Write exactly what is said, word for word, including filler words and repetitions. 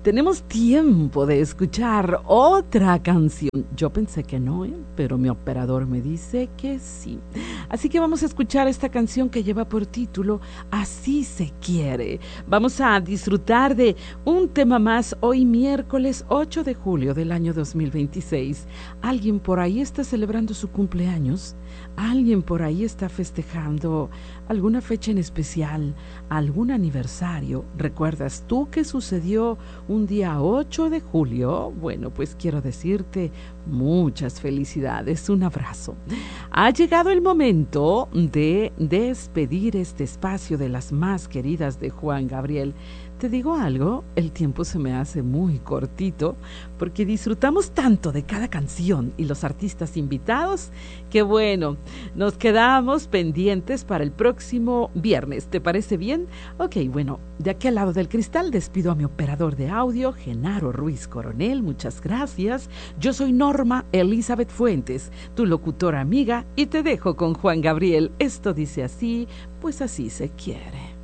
tenemos tiempo de escuchar otra canción. Yo pensé que no, ¿eh? Pero mi operador me dice que sí. Así que vamos a escuchar esta canción que lleva por título Así se quiere. Vamos a disfrutar de un tema más hoy miércoles ocho de julio del año dos mil veintiséis. ¿Alguien por ahí está celebrando su cumpleaños? ¿Alguien por ahí está festejando alguna fecha en especial, algún aniversario? ¿Recuerdas tú qué sucedió un día ocho de julio? Bueno, pues quiero decirte muchas felicidades, un abrazo. Ha llegado el momento de despedir este espacio de las más queridas de Juan Gabriel. Te digo algo, el tiempo se me hace muy cortito porque disfrutamos tanto de cada canción y los artistas invitados que bueno, nos quedamos pendientes para el próximo viernes. ¿Te parece bien? Ok, bueno, de aquel lado del cristal despido a mi operador de audio, Genaro Ruiz Coronel, muchas gracias. Yo soy Norma Elizabeth Fuentes, tu locutora amiga, y te dejo con Juan Gabriel. Esto dice así, pues así se quiere.